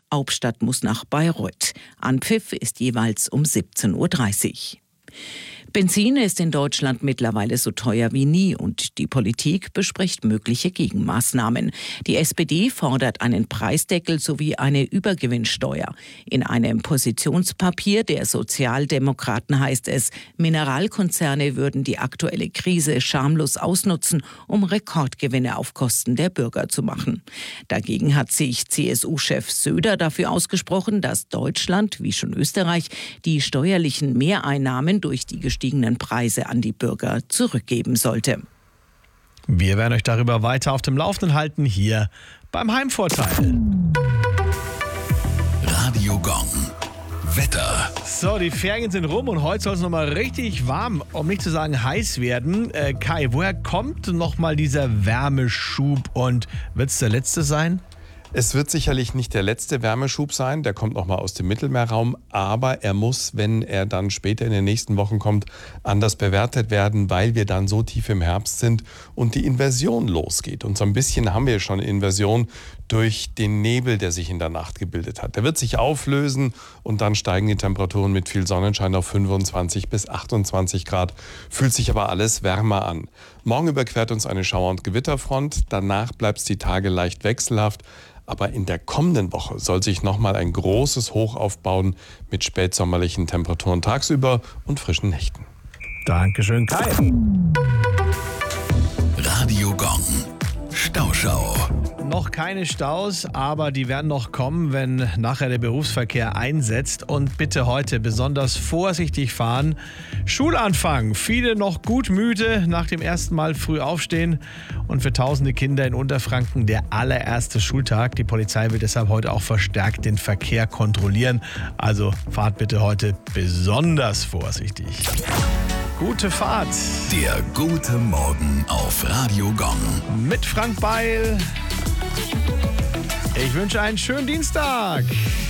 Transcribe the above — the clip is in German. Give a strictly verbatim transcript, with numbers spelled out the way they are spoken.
Hauptstadt muss nach Bayreuth. Anpfiff ist jeweils um siebzehn Uhr dreißig. Benzin ist in Deutschland mittlerweile so teuer wie nie und die Politik bespricht mögliche Gegenmaßnahmen. Die S P D fordert einen Preisdeckel sowie eine Übergewinnsteuer. In einem Positionspapier der Sozialdemokraten heißt es, Mineralkonzerne würden die aktuelle Krise schamlos ausnutzen, um Rekordgewinne auf Kosten der Bürger zu machen. Dagegen hat sich C S U-Chef Söder dafür ausgesprochen, dass Deutschland, wie schon Österreich, die steuerlichen Mehreinnahmen durch die gestiegenen Preise an die Bürger zurückgeben sollte. Wir werden euch darüber weiter auf dem Laufenden halten, hier beim Heimvorteil. Radio Gong. Wetter. So, die Ferien sind rum und heute soll es nochmal richtig warm, um nicht zu sagen heiß werden. Äh, Kai, woher kommt nochmal dieser Wärmeschub und wird es der letzte sein? Es wird sicherlich nicht der letzte Wärmeschub sein, der kommt nochmal aus dem Mittelmeerraum, aber er muss, wenn er dann später in den nächsten Wochen kommt, anders bewertet werden, weil wir dann so tief im Herbst sind und die Inversion losgeht. Und so ein bisschen haben wir schon Inversion durch den Nebel, der sich in der Nacht gebildet hat. Der wird sich auflösen und dann steigen die Temperaturen mit viel Sonnenschein auf fünfundzwanzig bis achtundzwanzig Grad, fühlt sich aber alles wärmer an. Morgen überquert uns eine Schauer- und Gewitterfront, danach bleibt es die Tage leicht wechselhaft. Aber in der kommenden Woche soll sich nochmal ein großes Hoch aufbauen mit spätsommerlichen Temperaturen tagsüber und frischen Nächten. Dankeschön, Kai. Radio Gong. Stauschau. Noch keine Staus, aber die werden noch kommen, wenn nachher der Berufsverkehr einsetzt. Und bitte heute besonders vorsichtig fahren. Schulanfang. Viele noch gut müde nach dem ersten Mal früh aufstehen. Und für tausende Kinder in Unterfranken der allererste Schultag. Die Polizei will deshalb heute auch verstärkt den Verkehr kontrollieren. Also fahrt bitte heute besonders vorsichtig. Gute Fahrt. Der gute Morgen auf Radio Gong. Mit Frank Beil. Ich wünsche einen schönen Dienstag.